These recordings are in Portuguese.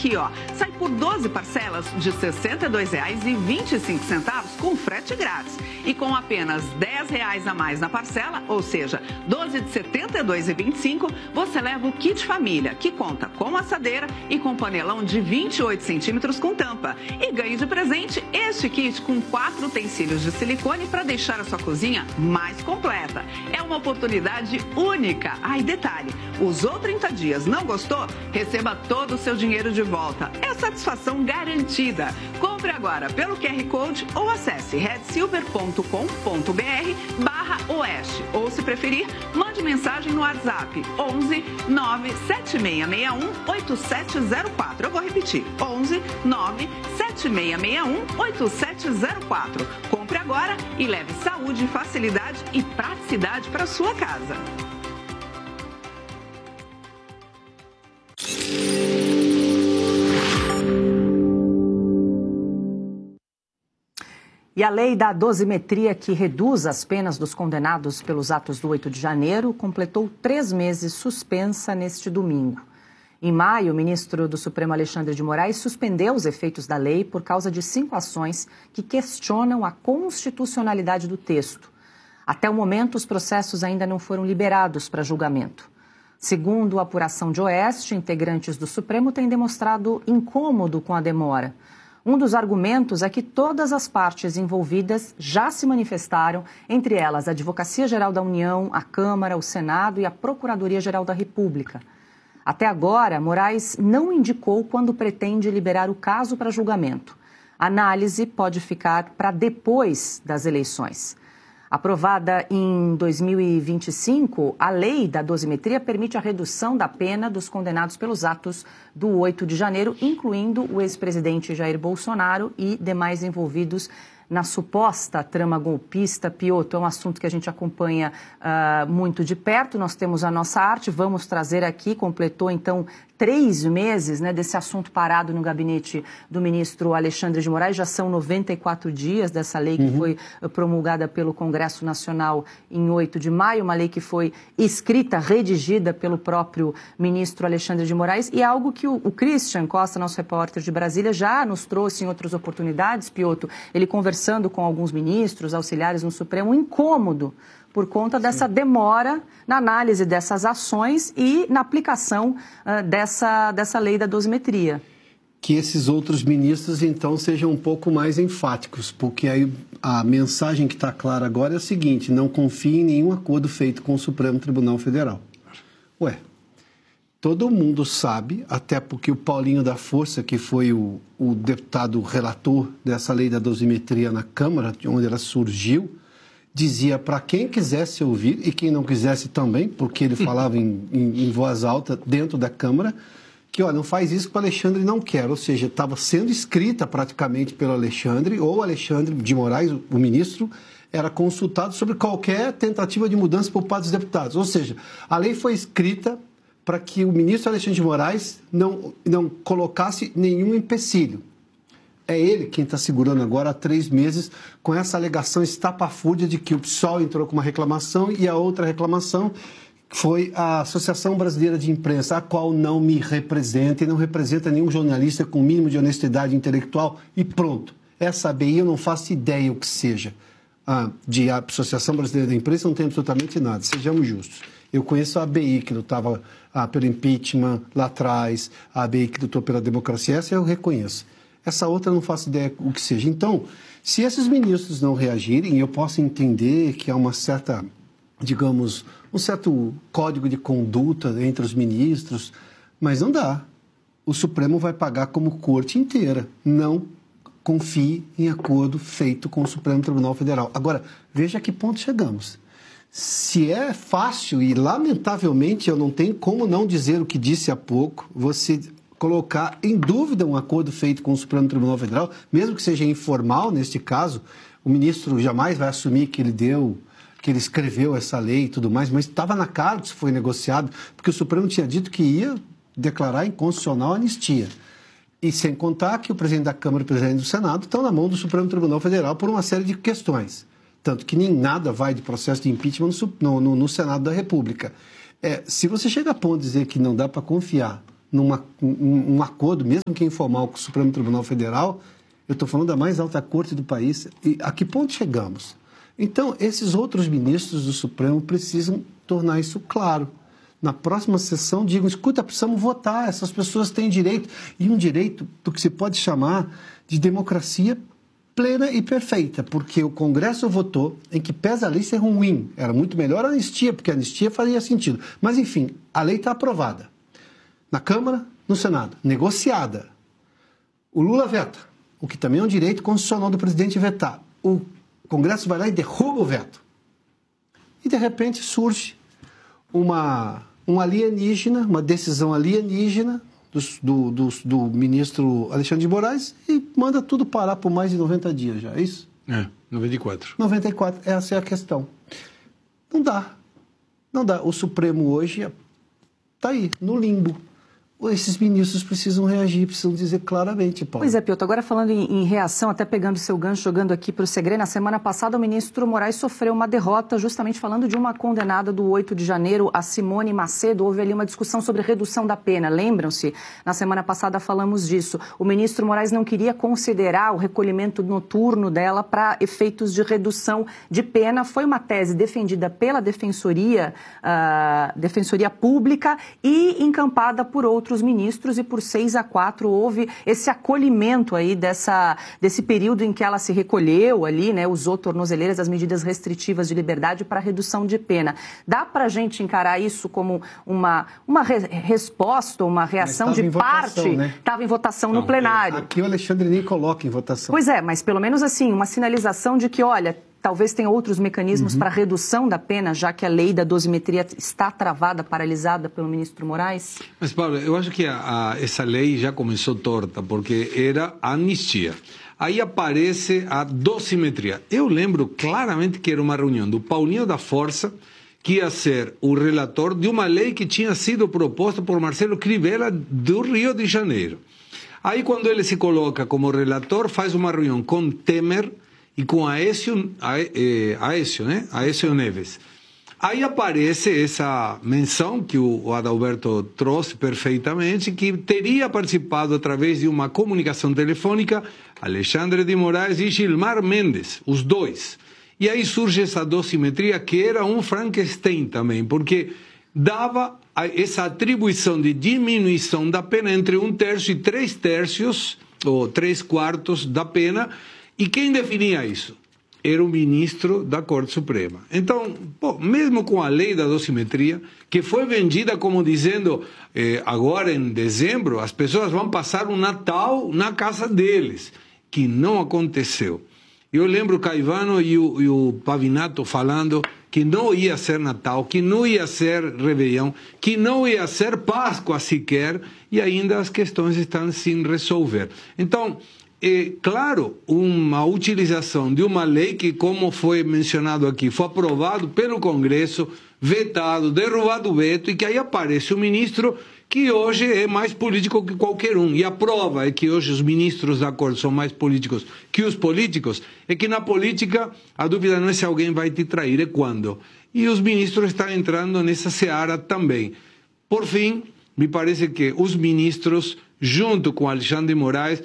aqui, ó. Sai por 12 parcelas de R$ 62,25 com frete grátis. E com apenas R$ 10 a mais na parcela, ou seja, 12 de R$ 72,25, você leva o kit família, que conta com assadeira e com panelão de 28 centímetros com tampa. E ganhe de presente este kit com 4 utensílios de silicone para deixar a sua cozinha mais completa. É uma oportunidade única. Ah, e detalhe, usou 30 dias, não gostou? Receba todo o seu dinheiro de volta. É satisfação garantida. Compre agora pelo QR Code ou acesse redsilver.com.br/oeste. Ou, se preferir, mande mensagem no WhatsApp 11 97661 8704. Eu vou repetir, 11 97661 8704. Compre agora e leve saúde, facilidade e praticidade para sua casa. E a lei da dosimetria, que reduz as penas dos condenados pelos atos do 8 de janeiro, completou 3 meses suspensa neste domingo. Em maio, o ministro do Supremo, Alexandre de Moraes, suspendeu os efeitos da lei por causa de 5 ações que questionam a constitucionalidade do texto. Até o momento, os processos ainda não foram liberados para julgamento. Segundo a apuração de Oeste, integrantes do Supremo têm demonstrado incômodo com a demora. Um dos argumentos é que todas as partes envolvidas já se manifestaram, entre elas a Advocacia-Geral da União, a Câmara, o Senado e a Procuradoria-Geral da República. Até agora, Moraes não indicou quando pretende liberar o caso para julgamento. A análise pode ficar para depois das eleições. Aprovada em 2025, a lei da dosimetria permite a redução da pena dos condenados pelos atos do 8 de janeiro, incluindo o ex-presidente Jair Bolsonaro e demais envolvidos na suposta trama golpista. Piotr, é um assunto que a gente acompanha muito de perto. Nós temos a nossa arte, vamos trazer aqui, completou então 3 meses, né, desse assunto parado no gabinete do ministro Alexandre de Moraes. Já são 94 dias dessa lei que foi promulgada pelo Congresso Nacional em 8 de maio, uma lei que foi escrita, redigida pelo próprio ministro Alexandre de Moraes, e é algo que o Christian Costa, nosso repórter de Brasília, já nos trouxe em outras oportunidades, Piotr. Ele conversando com alguns ministros, auxiliares no Supremo, um incômodo por conta dessa demora na análise dessas ações e na aplicação dessa lei da dosimetria. Que esses outros ministros, então, sejam um pouco mais enfáticos, porque aí a mensagem que está clara agora é a seguinte: não confie em nenhum acordo feito com o Supremo Tribunal Federal. Ué, todo mundo sabe, até porque o Paulinho da Força, que foi o deputado relator dessa lei da dosimetria na Câmara, de onde ela surgiu, dizia para quem quisesse ouvir e quem não quisesse também, porque ele falava em voz alta dentro da Câmara, que não faz isso que o Alexandre não quer. Ou seja, estava sendo escrita praticamente pelo Alexandre, ou o Alexandre de Moraes, o ministro, era consultado sobre qualquer tentativa de mudança por parte dos deputados. Ou seja, a lei foi escrita para que o ministro Alexandre de Moraes não colocasse nenhum empecilho. É ele quem está segurando agora há 3 meses com essa alegação estapafúrdia de que o PSOL entrou com uma reclamação e a outra reclamação foi a Associação Brasileira de Imprensa, a qual não me representa e não representa nenhum jornalista com o mínimo de honestidade intelectual e pronto. Essa ABI eu não faço ideia o que seja. De Associação Brasileira de Imprensa não tem absolutamente nada, sejamos justos. Eu conheço a ABI, que lutava pelo impeachment lá atrás, a ABI que lutou pela democracia, essa eu reconheço. Essa outra eu não faço ideia o que seja. Então, se esses ministros não reagirem, eu posso entender que há uma certa, digamos, um certo código de conduta entre os ministros, mas não dá. O Supremo vai pagar como corte inteira. Não confie em acordo feito com o Supremo Tribunal Federal. Agora, veja a que ponto chegamos. Se é fácil, e lamentavelmente eu não tenho como não dizer o que disse há pouco, você colocar em dúvida um acordo feito com o Supremo Tribunal Federal, mesmo que seja informal neste caso, o ministro jamais vai assumir que ele escreveu essa lei e tudo mais, mas estava na cara que isso foi negociado, porque o Supremo tinha dito que ia declarar inconstitucional a anistia. E sem contar que o presidente da Câmara e o presidente do Senado estão na mão do Supremo Tribunal Federal por uma série de questões. Tanto que nem nada vai de processo de impeachment no Senado da República. Se você chega a ponto de dizer que não dá para confiar num acordo, mesmo que informal, com o Supremo Tribunal Federal, eu estou falando da mais alta corte do país. E a que ponto chegamos? Então, esses outros ministros do Supremo precisam tornar isso claro. Na próxima sessão, digam, escuta, precisamos votar, essas pessoas têm direito, e um direito do que se pode chamar de democracia plena e perfeita, porque o Congresso votou em que pese a lei ser ruim, era muito melhor a anistia, porque a anistia faria sentido. Mas, enfim, a lei está aprovada. Na Câmara, no Senado, negociada. O Lula veta, o que também é um direito constitucional do presidente vetar. O Congresso vai lá e derruba o veto. E, de repente, surge um alienígena, uma decisão alienígena do ministro Alexandre de Moraes e manda tudo parar por mais de 90 dias já, é isso? 94. 94, essa é a questão. Não dá. O Supremo hoje está aí, no limbo. Esses ministros precisam reagir, precisam dizer claramente, Paulo. Pois é, Piotr, agora falando em reação, até pegando seu gancho, jogando aqui para o Segre, na semana passada o ministro Moraes sofreu uma derrota, justamente falando de uma condenada do 8 de janeiro, a Simone Macedo. Houve ali uma discussão sobre redução da pena, lembram-se? Na semana passada falamos disso. O ministro Moraes não queria considerar o recolhimento noturno dela para efeitos de redução de pena. Foi uma tese defendida pela Defensoria Pública e encampada por outros ministros, e por 6-4 houve esse acolhimento aí desse período em que ela se recolheu ali, né, usou tornozeleiras, as medidas restritivas de liberdade para redução de pena. Dá para a gente encarar isso como uma resposta, uma reação de parte? Estava em votação no plenário. Aqui o Alexandre nem coloca em votação. Pois é, mas pelo menos assim, uma sinalização de que, olha, talvez tenha outros mecanismos para redução da pena, já que a lei da dosimetria está travada, paralisada pelo ministro Moraes? Mas, Paulo, eu acho que essa lei já começou torta, porque era a anistia. Aí aparece a dosimetria. Eu lembro claramente que era uma reunião do Paulinho da Força, que ia ser o relator de uma lei que tinha sido proposta por Marcelo Crivella do Rio de Janeiro. Aí, quando ele se coloca como relator, faz uma reunião com Temer e com Aécio Neves. Aí aparece essa menção que o Adalberto trouxe perfeitamente, que teria participado através de uma comunicação telefônica Alexandre de Moraes e Gilmar Mendes, os dois. E aí surge essa dosimetria, que era um Frankenstein também, porque dava essa atribuição de diminuição da pena entre 1/3 e 3/3, ou 3/4 da pena. E quem definia isso? Era o ministro da Corte Suprema. Então, mesmo com a lei da dosimetria, que foi vendida como dizendo, agora em dezembro, as pessoas vão passar o Natal na casa deles, que não aconteceu. Eu lembro o Caivano e o Pavinato falando que não ia ser Natal, que não ia ser Réveillon, que não ia ser Páscoa sequer, e ainda as questões estão sem resolver. Então, claro, uma utilização de uma lei que, como foi mencionado aqui, foi aprovado pelo Congresso, vetado, derrubado o veto, e que aí aparece o ministro que hoje é mais político que qualquer um. E a prova é que hoje os ministros da Corte são mais políticos que os políticos, é que na política a dúvida não é se alguém vai te trair, é quando. E os ministros estão entrando nessa seara também. Por fim, me parece que os ministros, junto com Alexandre de Moraes,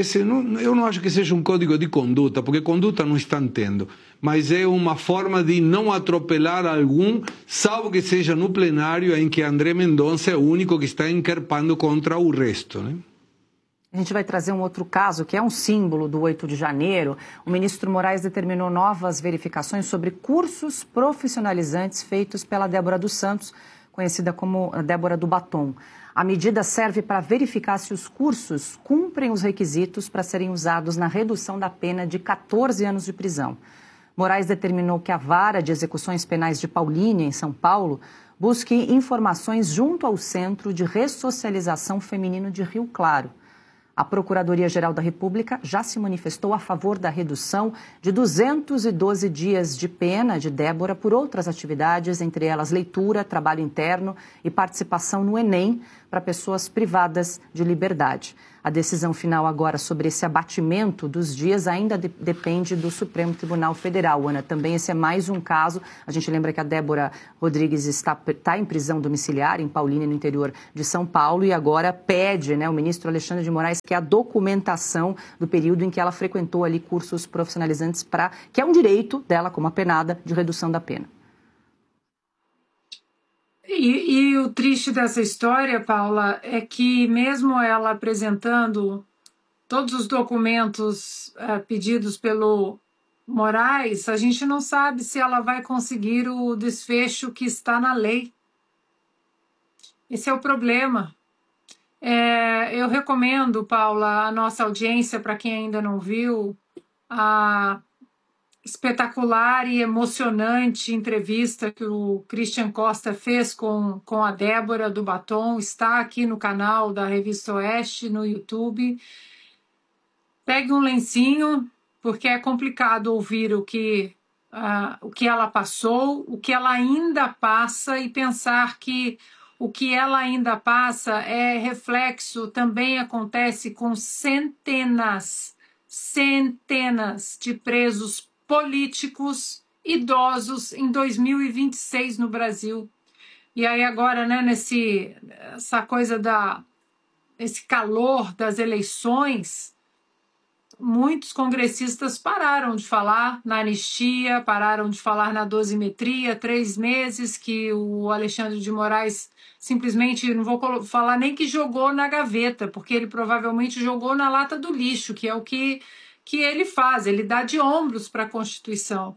eu não acho que seja um código de conduta, porque conduta não estão tendo, mas é uma forma de não atropelar algum, salvo que seja no plenário em que André Mendonça é o único que está encarpando contra o resto, né? A gente vai trazer um outro caso, que é um símbolo do 8 de janeiro. O ministro Moraes determinou novas verificações sobre cursos profissionalizantes feitos pela Débora dos Santos, conhecida como Débora do Batom. A medida serve para verificar se os cursos cumprem os requisitos para serem usados na redução da pena de 14 anos de prisão. Moraes determinou que a Vara de Execuções Penais de Paulínia, em São Paulo, busque informações junto ao Centro de Ressocialização Feminino de Rio Claro. A Procuradoria-Geral da República já se manifestou a favor da redução de 212 dias de pena de Débora por outras atividades, entre elas leitura, trabalho interno e participação no Enem para pessoas privadas de liberdade. A decisão final agora sobre esse abatimento dos dias ainda depende do Supremo Tribunal Federal. Ana, também esse é mais um caso. A gente lembra que a Débora Rodrigues está em prisão domiciliar em Paulínia, no interior de São Paulo, e agora pede, o ministro Alexandre de Moraes, que a documentação do período em que ela frequentou ali cursos profissionalizantes, que é um direito dela, como apenada, de redução da pena. E o triste dessa história, Paula, é que mesmo ela apresentando todos os documentos pedidos pelo Moraes, a gente não sabe se ela vai conseguir o desfecho que está na lei. Esse é o problema. Eu recomendo, Paula, a nossa audiência, para quem ainda não viu, a espetacular e emocionante entrevista que o Christian Costa fez com a Débora do Batom. Está aqui no canal da Revista Oeste, no YouTube. Pegue um lencinho, porque é complicado ouvir o que ela passou, o que ela ainda passa, e pensar que o que ela ainda passa é reflexo, também acontece com centenas de presos políticos idosos em 2026 no Brasil. E aí agora, essa coisa esse calor das eleições, muitos congressistas pararam de falar na anistia, pararam de falar na dosimetria, 3 meses que o Alexandre de Moraes simplesmente, não vou falar nem que jogou na gaveta, porque ele provavelmente jogou na lata do lixo, que é o que ele faz, ele dá de ombros para a Constituição.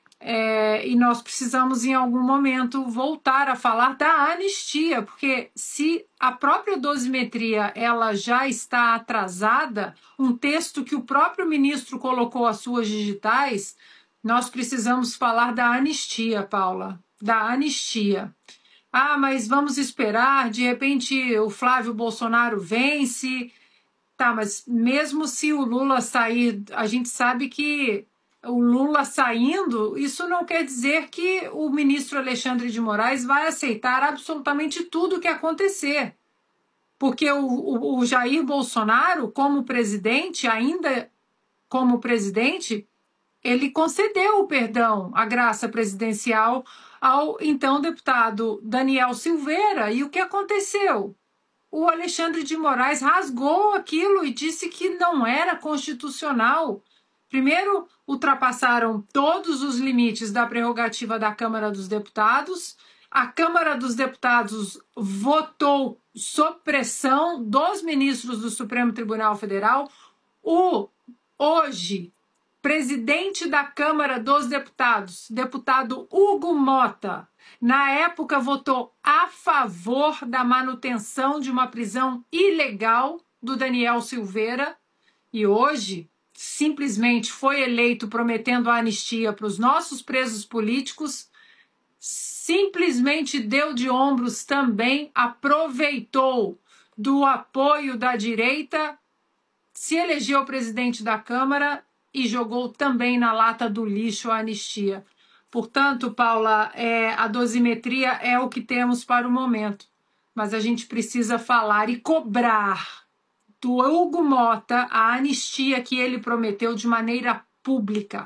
E nós precisamos, em algum momento, voltar a falar da anistia, porque se a própria dosimetria ela já está atrasada, um texto que o próprio ministro colocou às suas digitais, nós precisamos falar da anistia, Paula, da anistia. Mas vamos esperar, de repente o Flávio Bolsonaro vence. Tá, mas mesmo se o Lula sair, a gente sabe que o Lula saindo, isso não quer dizer que o ministro Alexandre de Moraes vai aceitar absolutamente tudo o que acontecer. Porque o Jair Bolsonaro, como presidente, ainda como presidente, ele concedeu o perdão, a graça presidencial ao então deputado Daniel Silveira. E o que aconteceu? O Alexandre de Moraes rasgou aquilo e disse que não era constitucional. Primeiro, ultrapassaram todos os limites da prerrogativa da Câmara dos Deputados. A Câmara dos Deputados votou sob pressão dos ministros do Supremo Tribunal Federal. O hoje presidente da Câmara dos Deputados, deputado Hugo Mota, na época votou a favor da manutenção de uma prisão ilegal do Daniel Silveira, e hoje simplesmente foi eleito prometendo a anistia para os nossos presos políticos, simplesmente deu de ombros também, aproveitou do apoio da direita, se elegeu presidente da Câmara e jogou também na lata do lixo a anistia. Portanto, Paula, a dosimetria é o que temos para o momento, mas a gente precisa falar e cobrar do Hugo Mota a anistia que ele prometeu de maneira pública.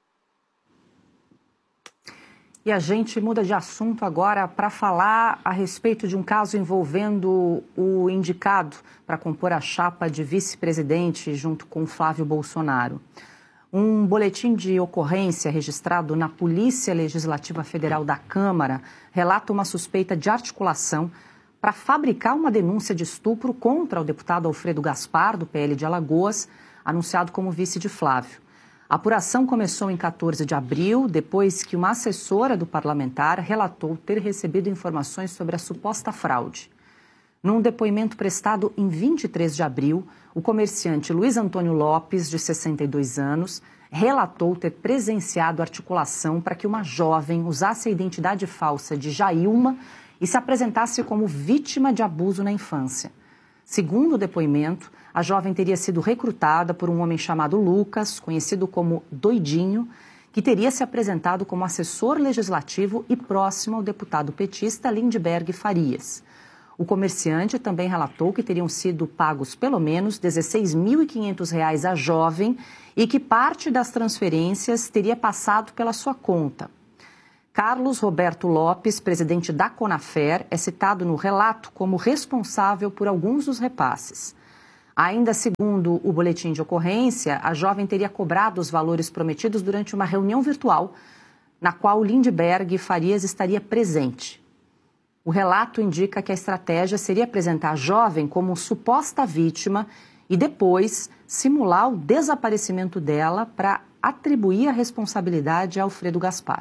E a gente muda de assunto agora para falar a respeito de um caso envolvendo o indicado para compor a chapa de vice-presidente junto com Flávio Bolsonaro. Um boletim de ocorrência registrado na Polícia Legislativa Federal da Câmara relata uma suspeita de articulação para fabricar uma denúncia de estupro contra o deputado Alfredo Gaspar, do PL de Alagoas, anunciado como vice de Flávio. A apuração começou em 14 de abril, depois que uma assessora do parlamentar relatou ter recebido informações sobre a suposta fraude. Num depoimento prestado em 23 de abril, o comerciante Luiz Antônio Lopes, de 62 anos, relatou ter presenciado articulação para que uma jovem usasse a identidade falsa de Jailma e se apresentasse como vítima de abuso na infância. Segundo o depoimento, a jovem teria sido recrutada por um homem chamado Lucas, conhecido como Doidinho, que teria se apresentado como assessor legislativo e próximo ao deputado petista Lindbergh Farias. O comerciante também relatou que teriam sido pagos pelo menos R$ 16.500 à jovem e que parte das transferências teria passado pela sua conta. Carlos Roberto Lopes, presidente da Conafer, é citado no relato como responsável por alguns dos repasses. Ainda segundo o boletim de ocorrência, a jovem teria cobrado os valores prometidos durante uma reunião virtual, na qual Lindbergh Farias estaria presente. O relato indica que a estratégia seria apresentar a jovem como suposta vítima e depois simular o desaparecimento dela para atribuir a responsabilidade a Alfredo Gaspar.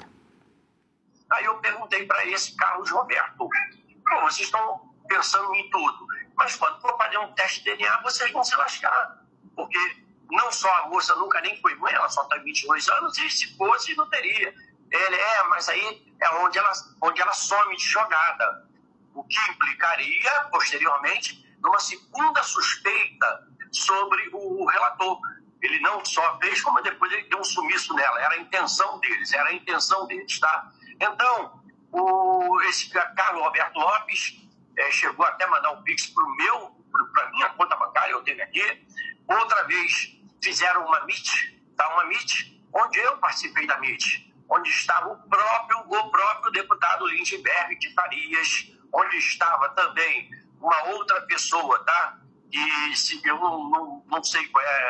Aí eu perguntei para esse Carlos Roberto, vocês estão pensando em tudo, mas quando for fazer um teste de DNA, vocês vão se lascar, porque não só a moça nunca nem foi mãe, ela só tem 22 anos, e se fosse, não teria. Ele mas aí é onde ela some de jogada, o que implicaria, posteriormente, numa segunda suspeita sobre o relator. Ele não só fez, como depois ele deu um sumiço nela, era a intenção deles, tá? Então, esse Carlos Roberto Lopes chegou até a mandar um Pix para minha conta bancária, eu tenho aqui. Outra vez fizeram uma Meet, onde eu participei da Meet, onde estava o próprio deputado Lindbergh de Farias, onde estava também uma outra pessoa, tá? E se eu não sei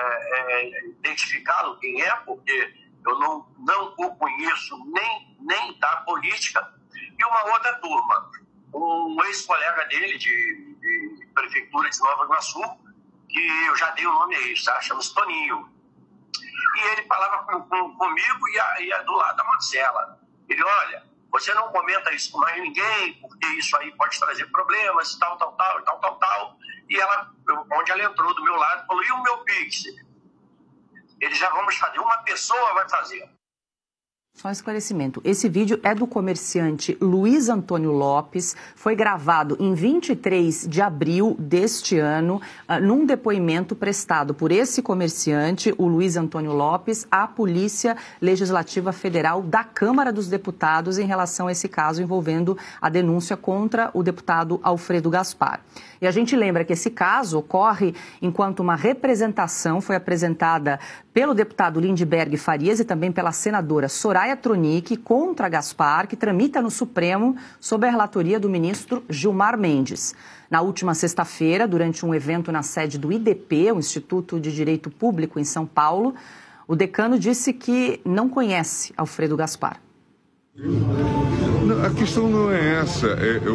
identificá-lo quem é, porque eu não o conheço nem da política, e uma outra turma, um ex-colega dele de prefeitura de Nova Iguaçu, que eu já dei o nome aí, tá? Chama-se Toninho. E ele falava comigo e do lado da Marcela. Ele, olha, você não comenta isso com mais ninguém, porque isso aí pode trazer problemas e tal. E onde ela entrou do meu lado, falou, e o meu Pix? Eles já vamos fazer, uma pessoa vai fazer. Só um esclarecimento. Esse vídeo é do comerciante Luiz Antônio Lopes, foi gravado em 23 de abril deste ano, num depoimento prestado por esse comerciante, o Luiz Antônio Lopes, à Polícia Legislativa Federal da Câmara dos Deputados em relação a esse caso envolvendo a denúncia contra o deputado Alfredo Gaspar. E a gente lembra que esse caso ocorre enquanto uma representação foi apresentada pelo deputado Lindbergh Farias e também pela senadora Soraya Tronic contra Gaspar, que tramita no Supremo sob a relatoria do ministro Gilmar Mendes. Na última sexta-feira, durante um evento na sede do IDP, o Instituto de Direito Público em São Paulo, o decano disse que não conhece Alfredo Gaspar. A questão não é essa.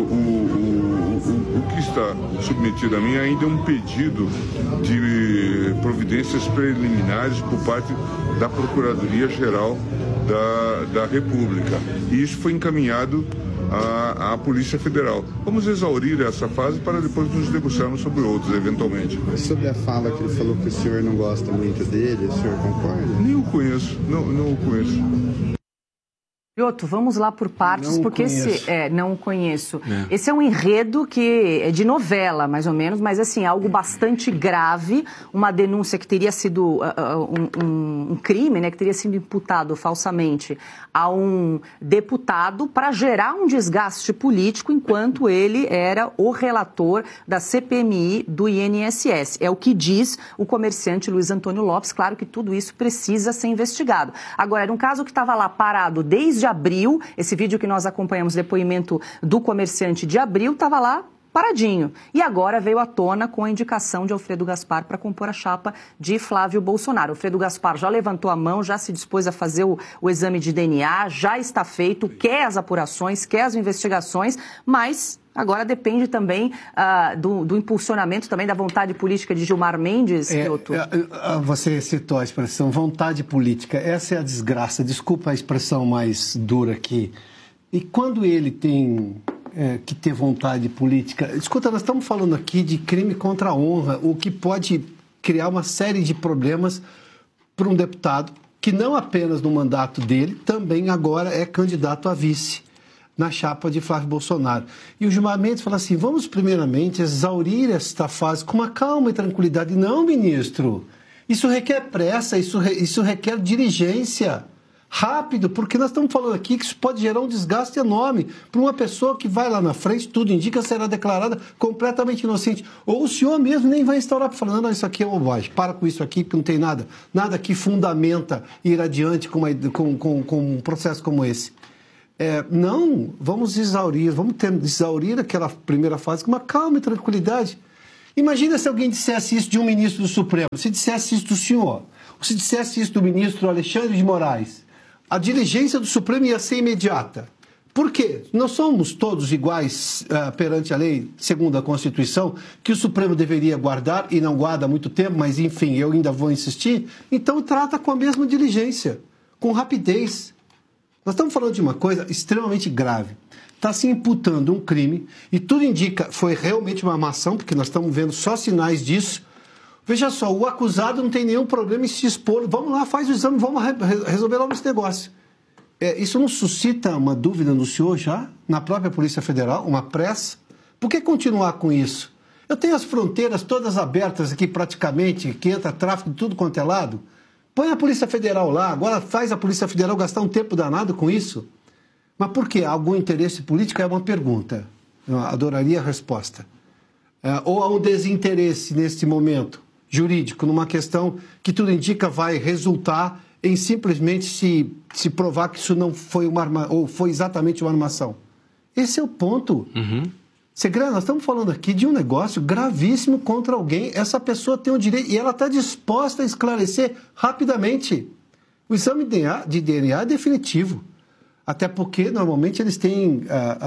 O que está submetido a mim ainda é um pedido de providências preliminares por parte da Procuradoria-Geral da República. E isso foi encaminhado à Polícia Federal. Vamos exaurir essa fase para depois nos debruçarmos sobre outros, eventualmente. Sobre a fala que ele falou que o senhor não gosta muito dele, o senhor concorda? Nem o conheço, não o conheço. Piotr, vamos lá por partes, não porque não conheço. Esse é um enredo que é de novela, mais ou menos, mas assim, algo bastante grave, uma denúncia que teria sido um crime, né, que teria sido imputado falsamente a um deputado para gerar um desgaste político enquanto ele era o relator da CPMI do INSS. É o que diz o comerciante Luiz Antônio Lopes. Claro que tudo isso precisa ser investigado. Agora, era um caso que estava lá parado desde abril, esse vídeo que nós acompanhamos, depoimento do comerciante de abril, estava lá paradinho. E agora veio à tona com a indicação de Alfredo Gaspar para compor a chapa de Flávio Bolsonaro. Alfredo Gaspar já levantou a mão, já se dispôs a fazer o exame de DNA, já está feito, quer as apurações, quer as investigações, mas agora depende também do impulsionamento, também da vontade política de Gilmar Mendes. Você citou a expressão vontade política. Essa é a desgraça. Desculpa a expressão mais dura aqui. E quando ele tem que ter vontade política... Escuta, nós estamos falando aqui de crime contra a honra, o que pode criar uma série de problemas para um deputado que não apenas no mandato dele, também agora é candidato a vice na chapa de Flávio Bolsonaro. E o Gilmar Mendes fala assim, vamos primeiramente exaurir esta fase com uma calma e tranquilidade. Não, ministro, isso requer pressa, isso requer diligência. rápido, porque nós estamos falando aqui que isso pode gerar um desgaste enorme para uma pessoa que vai lá na frente, tudo indica, será declarada completamente inocente. Ou o senhor mesmo nem vai instaurar para falar, não, isso aqui é bobagem, para com isso aqui, porque não tem nada que fundamenta ir adiante com um processo como esse. Não, vamos exaurir aquela primeira fase com uma calma e tranquilidade. Imagina se alguém dissesse isso de um ministro do Supremo, se dissesse isso do senhor, ou se dissesse isso do ministro Alexandre de Moraes. A diligência do Supremo ia ser imediata. Por quê? Nós somos todos iguais perante a lei, segundo a Constituição, que o Supremo deveria guardar, e não guarda há muito tempo, mas enfim, eu ainda vou insistir. Então trata com a mesma diligência, com rapidez. Nós estamos falando de uma coisa extremamente grave. Está se imputando um crime, e tudo indica foi realmente uma armação, porque nós estamos vendo só sinais disso. Veja só, o acusado não tem nenhum problema em se expor. Vamos lá, faz o exame, vamos resolver logo esse negócio. Isso não suscita uma dúvida no senhor já? Na própria Polícia Federal? Uma pressa? Por que continuar com isso? Eu tenho as fronteiras todas abertas aqui praticamente, que entra tráfico de tudo quanto é lado. Põe a Polícia Federal lá, agora faz a Polícia Federal gastar um tempo danado com isso. Mas por quê? Algum interesse político? É uma pergunta. Eu adoraria a resposta. Ou há um desinteresse neste momento jurídico, numa questão que tudo indica vai resultar em simplesmente se provar que isso não foi ou foi exatamente uma armação. Esse é o ponto. Segredo, nós estamos falando aqui de um negócio gravíssimo contra alguém. Essa pessoa tem o direito e ela está disposta a esclarecer rapidamente. O exame de DNA é definitivo. Até porque, normalmente, eles têm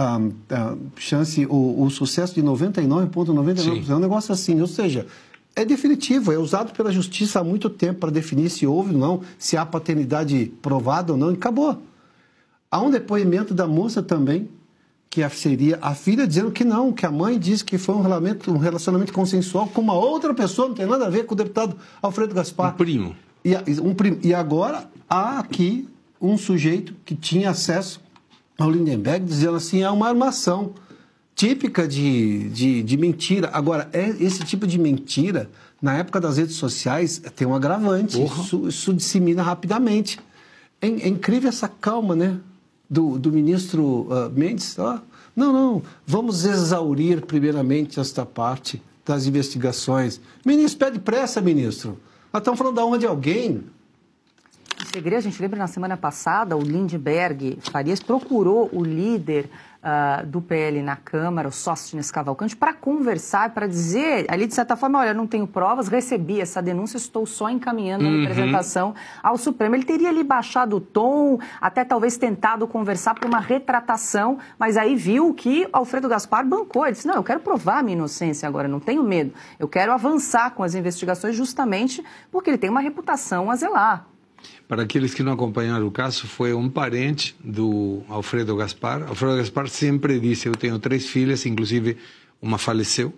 chance, o sucesso de 99,99%. É um negócio assim, ou seja, é definitivo, é usado pela justiça há muito tempo para definir se houve ou não, se há paternidade provada ou não, e acabou. Há um depoimento da moça também, que seria a filha, dizendo que não, que a mãe disse que foi um relacionamento consensual com uma outra pessoa, não tem nada a ver com o deputado Alfredo Gaspar. Um primo. E agora há aqui um sujeito que tinha acesso ao Lindenberg, dizendo assim, é uma armação típica de mentira. Agora, esse tipo de mentira, na época das redes sociais, tem um agravante. Isso dissemina rapidamente. É incrível essa calma, né? Do ministro Mendes. Não, vamos exaurir primeiramente esta parte das investigações. Ministro, pede pressa, ministro. Nós estamos falando da honra de alguém. A gente lembra na semana passada, o Lindenberg Farias procurou o líder do PL na Câmara, o Sóstenes Cavalcante, para conversar, para dizer, ali de certa forma, olha, não tenho provas, recebi essa denúncia, estou só encaminhando a representação ao Supremo. Ele teria ali baixado o tom, até talvez tentado conversar por uma retratação, mas aí viu que Alfredo Gaspar bancou. Ele disse, não, eu quero provar a minha inocência agora, não tenho medo. Eu quero avançar com as investigações justamente porque ele tem uma reputação a zelar. Para aqueles que não acompanharam o caso, foi um parente do Alfredo Gaspar. Alfredo Gaspar sempre disse, eu tenho 3 filhas, inclusive uma faleceu,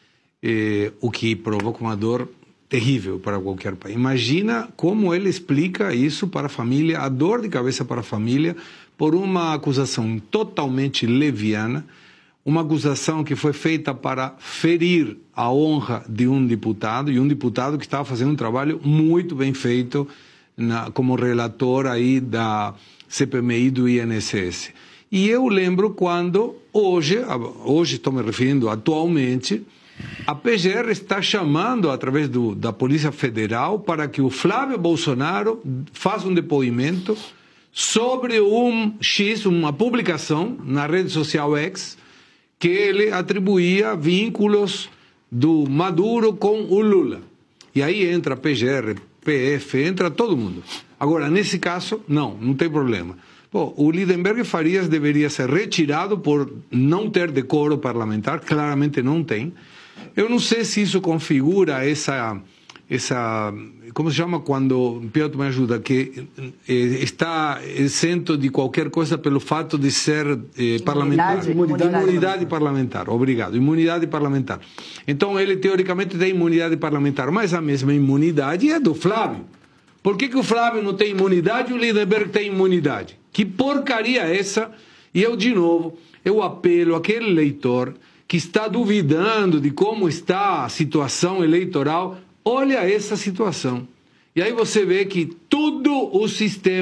o que provoca uma dor terrível para qualquer pai. Imagina como ele explica isso para a família, a dor de cabeça para a família, por uma acusação totalmente leviana, uma acusação que foi feita para ferir a honra de um deputado, e um deputado que estava fazendo um trabalho muito bem feito como relator aí da CPMI do INSS. E eu lembro quando, hoje estou me referindo atualmente, a PGR está chamando, através da Polícia Federal, para que o Flávio Bolsonaro faça um depoimento sobre uma publicação na rede social X, que ele atribuía vínculos do Maduro com o Lula. E aí entra a PGR, PF, entra todo mundo. Agora, nesse caso, não tem problema. Bom, o Lindenberg Farias deveria ser retirado por não ter decoro parlamentar, claramente não tem. Eu não sei se isso configura essa como se chama quando, Piotr me ajuda, que está isento de qualquer coisa pelo fato de ser parlamentar. Imunidade parlamentar, obrigado, imunidade parlamentar. Então ele teoricamente tem imunidade parlamentar, mas a mesma imunidade é do Flávio. Por que o Flávio não tem imunidade e o Lindenberg tem imunidade? Que porcaria é essa? E de novo, eu apelo àquele eleitor que está duvidando de como está a situação eleitoral. Olha essa situação. E aí você vê que todo o sistema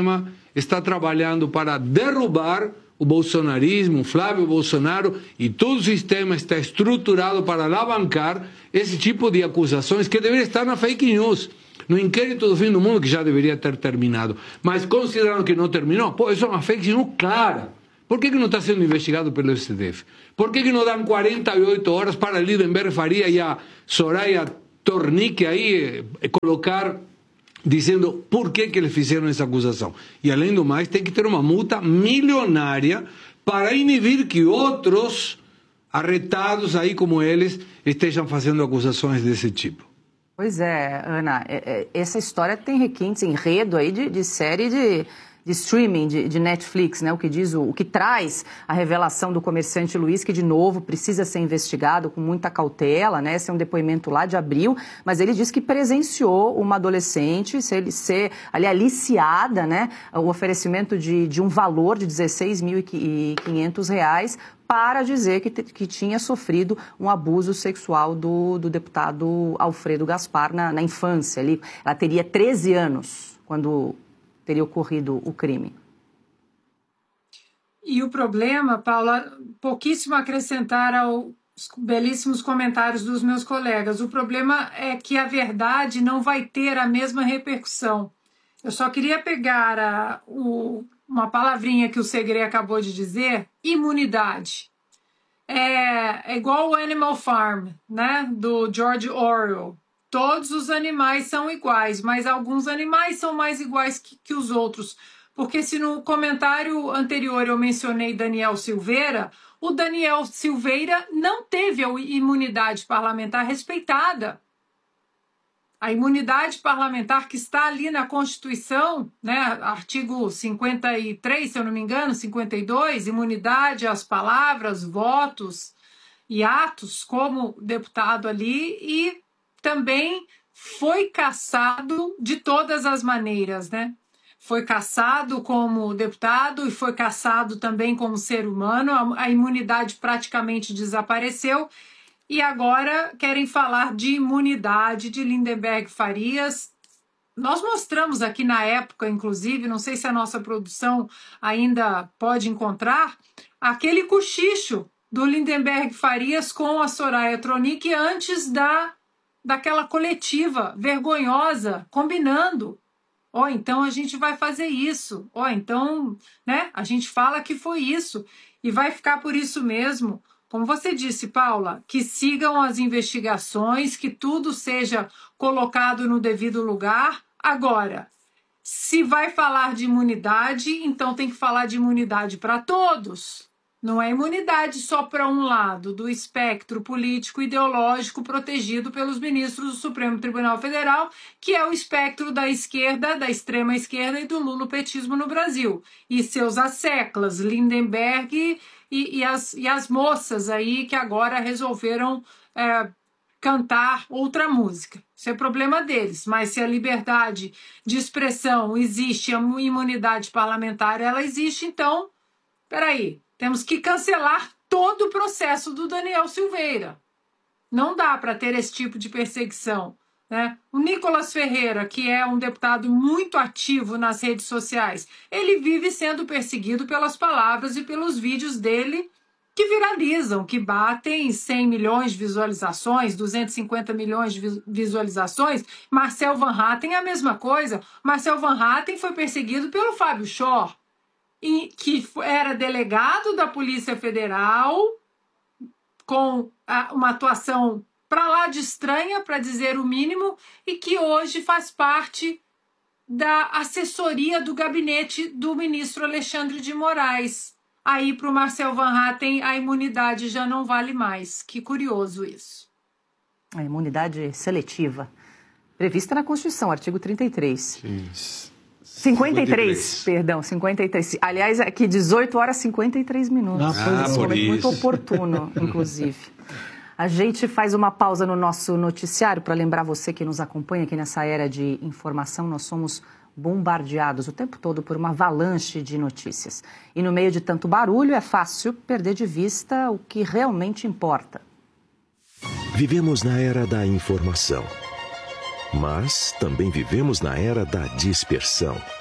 está trabalhando para derrubar o bolsonarismo, o Flávio Bolsonaro, e todo o sistema está estruturado para alavancar esse tipo de acusações que deveria estar na fake news, no inquérito do fim do mundo, que já deveria ter terminado. Mas considerando que não terminou, pô, isso é uma fake news clara. Por que não está sendo investigado pelo STF? Por que não dão 48 horas para Lindenberg Faria e a Soraya Tornick aí colocar, dizendo por que eles fizeram essa acusação? E além do mais, tem que ter uma multa milionária para inibir que outros arretados aí como eles estejam fazendo acusações desse tipo. Pois é, Ana, essa história tem requintes, enredo aí de série de streaming, de Netflix, né? O que traz a revelação do comerciante Luiz, que de novo precisa ser investigado com muita cautela, né? Esse é um depoimento lá de abril, mas ele diz que presenciou uma adolescente ser ali aliciada, né? O oferecimento de um valor de R$16.500 para dizer que tinha sofrido um abuso sexual do deputado Alfredo Gaspar na infância. Ela teria 13 anos quando teria ocorrido o crime. E o problema, Paula, pouquíssimo acrescentar aos belíssimos comentários dos meus colegas. O problema é que a verdade não vai ter a mesma repercussão. Eu só queria pegar uma palavrinha que o Segre acabou de dizer, imunidade. É igual o Animal Farm, né, do George Orwell. Todos os animais são iguais, mas alguns animais são mais iguais que os outros. Porque se no comentário anterior eu mencionei Daniel Silveira, o Daniel Silveira não teve a imunidade parlamentar respeitada. A imunidade parlamentar que está ali na Constituição, né, artigo 53, se eu não me engano, 52, imunidade às palavras, votos e atos como deputado ali, e também foi cassado de todas as maneiras, né? Foi cassado como deputado e foi cassado também como ser humano. A imunidade praticamente desapareceu e agora querem falar de imunidade de Lindenberg Farias. Nós mostramos aqui na época, inclusive, não sei se a nossa produção ainda pode encontrar, aquele cochicho do Lindenberg Farias com a Soraya Tronic antes daquela coletiva vergonhosa, combinando. Então a gente vai fazer isso. Então, né, a gente fala que foi isso. E vai ficar por isso mesmo. Como você disse, Paula, que sigam as investigações, que tudo seja colocado no devido lugar. Agora, se vai falar de imunidade, então tem que falar de imunidade para todos. Não é imunidade só para um lado do espectro político ideológico protegido pelos ministros do Supremo Tribunal Federal, que é o espectro da esquerda, da extrema esquerda e do lulopetismo no Brasil. E seus asseclas, Lindenberg e as moças aí que agora resolveram cantar outra música. Isso é problema deles. Mas se a liberdade de expressão existe, a imunidade parlamentar ela existe, então, peraí. Temos que cancelar todo o processo do Daniel Silveira. Não dá para ter esse tipo de perseguição, né? O Nicolas Ferreira, que é um deputado muito ativo nas redes sociais, ele vive sendo perseguido pelas palavras e pelos vídeos dele que viralizam, que batem 100 milhões de visualizações, 250 milhões de visualizações. Marcel Van Hatten é a mesma coisa. Marcel Van Hatten foi perseguido pelo Fábio Schor, que era delegado da Polícia Federal, com uma atuação para lá de estranha, para dizer o mínimo, e que hoje faz parte da assessoria do gabinete do ministro Alexandre de Moraes. Aí, para o Marcel Van Hatten, a imunidade já não vale mais. Que curioso isso. A imunidade seletiva, prevista na Constituição, artigo 33. Isso. 53, perdão, 53. Aliás, aqui 18 horas e 53 minutos. Por isso. Muito oportuno, inclusive. A gente faz uma pausa no nosso noticiário para lembrar você que nos acompanha aqui nessa era de informação. Nós somos bombardeados o tempo todo por uma avalanche de notícias. E no meio de tanto barulho é fácil perder de vista o que realmente importa. Vivemos na era da informação. Mas também vivemos na era da dispersão.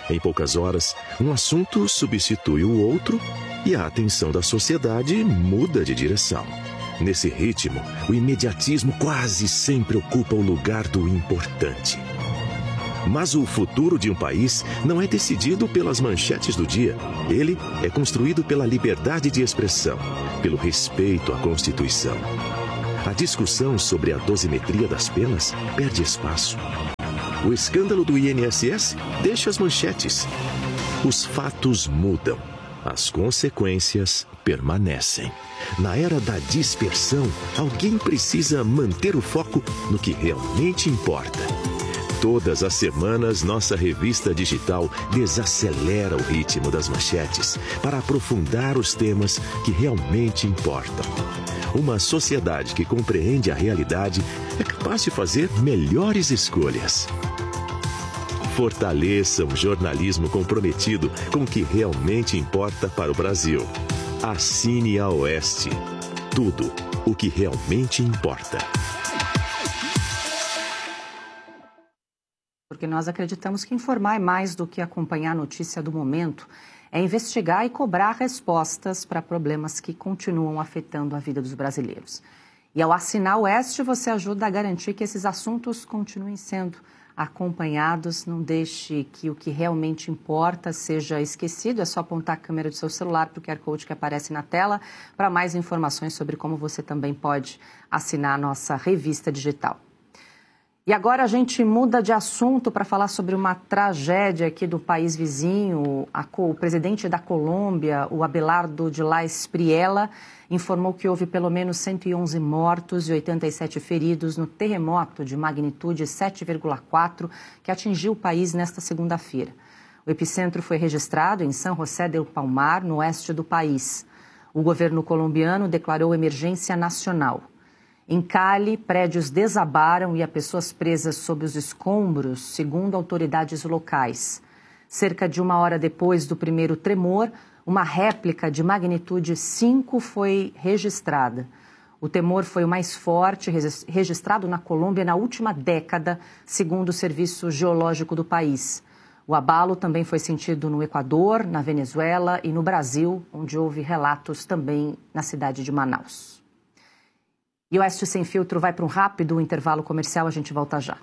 Em poucas horas, um assunto substitui o outro e a atenção da sociedade muda de direção. Nesse ritmo, o imediatismo quase sempre ocupa o lugar do importante. Mas o futuro de um país não é decidido pelas manchetes do dia. Ele é construído pela liberdade de expressão, pelo respeito à Constituição. A discussão sobre a dosimetria das penas perde espaço. O escândalo do INSS deixa as manchetes. Os fatos mudam. As consequências permanecem. Na era da dispersão, alguém precisa manter o foco no que realmente importa. Todas as semanas, nossa revista digital desacelera o ritmo das manchetes para aprofundar os temas que realmente importam. Uma sociedade que compreende a realidade é capaz de fazer melhores escolhas. Fortaleça um jornalismo comprometido com o que realmente importa para o Brasil. Assine a Oeste. Tudo o que realmente importa. Porque nós acreditamos que informar é mais do que acompanhar a notícia do momento. É investigar e cobrar respostas para problemas que continuam afetando a vida dos brasileiros. E ao assinar o Oeste, você ajuda a garantir que esses assuntos continuem sendo acompanhados. Não deixe que o que realmente importa seja esquecido. É só apontar a câmera do seu celular para o QR Code que aparece na tela para mais informações sobre como você também pode assinar a nossa revista digital. E agora a gente muda de assunto para falar sobre uma tragédia aqui do país vizinho. O presidente da Colômbia, o Abelardo de la Espriella, informou que houve pelo menos 111 mortos e 87 feridos no terremoto de magnitude 7,4 que atingiu o país nesta segunda-feira. O epicentro foi registrado em San José del Palmar, no oeste do país. O governo colombiano declarou emergência nacional. Em Cali, prédios desabaram e há pessoas presas sob os escombros, segundo autoridades locais. Cerca de 1 hora depois do primeiro tremor, uma réplica de magnitude 5 foi registrada. O tremor foi o mais forte registrado na Colômbia na última década, segundo o Serviço Geológico do país. O abalo também foi sentido no Equador, na Venezuela e no Brasil, onde houve relatos também na cidade de Manaus. E o Oeste Sem Filtro vai para um rápido intervalo comercial, a gente volta já.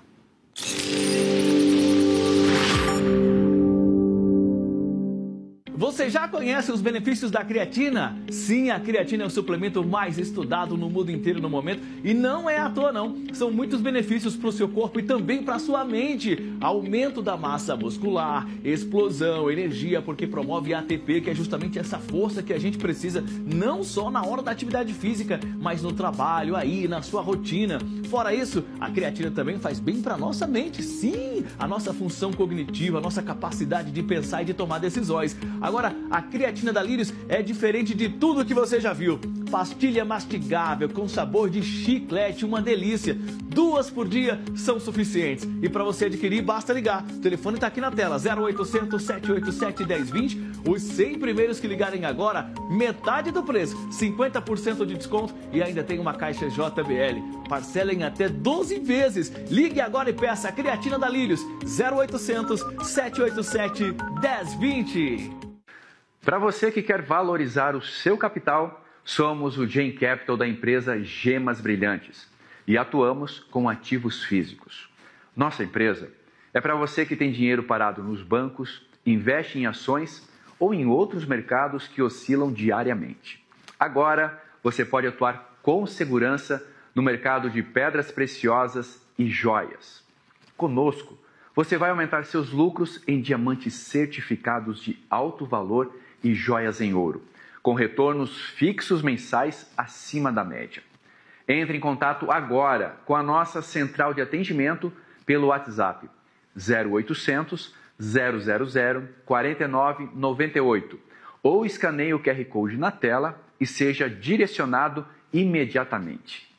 Você já conhece os benefícios da creatina? Sim, a creatina é o suplemento mais estudado no mundo inteiro no momento e não é à toa não. São muitos benefícios para o seu corpo e também para a sua mente. Aumento da massa muscular, explosão, energia, porque promove ATP, que é justamente essa força que a gente precisa, não só na hora da atividade física, mas no trabalho, aí, na sua rotina. Fora isso, a creatina também faz bem para a nossa mente. Sim, a nossa função cognitiva, a nossa capacidade de pensar e de tomar decisões. Agora, a creatina da Lírios é diferente de tudo que você já viu. Pastilha mastigável com sabor de chiclete, uma delícia. 2 por dia são suficientes. E para você adquirir, basta ligar. O telefone está aqui na tela, 0800 787 1020. Os 100 primeiros que ligarem agora, metade do preço, 50% de desconto e ainda tem uma caixa JBL. Parcela em até 12 vezes. Ligue agora e peça a creatina da Lírios, 0800 787 1020. Para você que quer valorizar o seu capital, somos o Gen Capital da empresa Gemas Brilhantes e atuamos com ativos físicos. Nossa empresa é para você que tem dinheiro parado nos bancos, investe em ações ou em outros mercados que oscilam diariamente. Agora, você pode atuar com segurança no mercado de pedras preciosas e joias. Conosco, você vai aumentar seus lucros em diamantes certificados de alto valor e joias em ouro, com retornos fixos mensais acima da média. Entre em contato agora com a nossa central de atendimento pelo WhatsApp 0800 000 4998 ou escaneie o QR Code na tela e seja direcionado imediatamente.